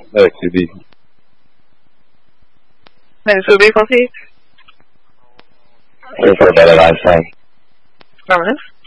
Leuk, Judy. Mensen, wie was hier? Isabella Weinstein. Namens?